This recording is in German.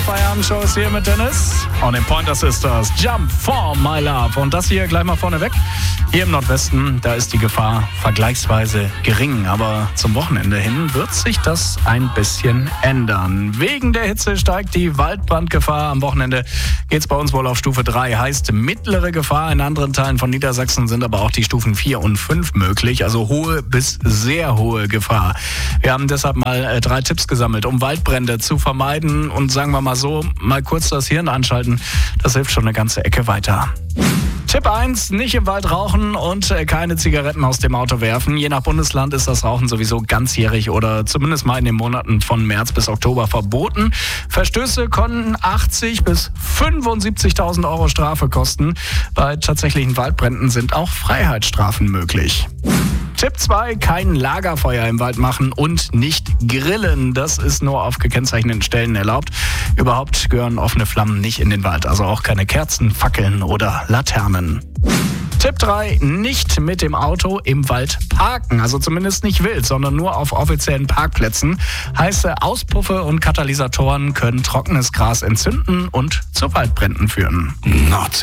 Feierabend-Show ist hier mit Dennis und den Pointer Sisters. Jump for my love. Und das hier gleich mal vorneweg. Hier im Nordwesten, da ist die Gefahr vergleichsweise gering. Aber zum Wochenende hin wird sich das ein bisschen ändern. Wegen der Hitze steigt die Waldbrandgefahr. Am Wochenende geht es bei uns wohl auf Stufe 3. Heißt mittlere Gefahr. In anderen Teilen von Niedersachsen sind aber auch die Stufen 4 und 5 möglich. Also hohe bis sehr hohe Gefahr. Wir haben deshalb mal 3 Tipps gesammelt, um Waldbrände zu vermeiden. Und sagen wir mal so, mal kurz das Hirn anschalten. Das hilft schon eine ganze Ecke weiter. Tipp 1, nicht im Wald rauchen und keine Zigaretten aus dem Auto werfen. Je nach Bundesland ist das Rauchen sowieso ganzjährig oder zumindest mal in den Monaten von März bis Oktober verboten. Verstöße konnten 80.000 bis 75.000 Euro Strafe kosten. Bei tatsächlichen Waldbränden sind auch Freiheitsstrafen möglich. Tipp 2, kein Lagerfeuer im Wald machen und nicht grillen. Das ist nur auf gekennzeichneten Stellen erlaubt. Überhaupt gehören offene Flammen nicht in den Wald, also auch keine Kerzen, Fackeln oder Laternen. Tipp 3, nicht mit dem Auto im Wald parken, also zumindest nicht wild, sondern nur auf offiziellen Parkplätzen. Heiße Auspuffe und Katalysatoren können trockenes Gras entzünden und zu Waldbränden führen.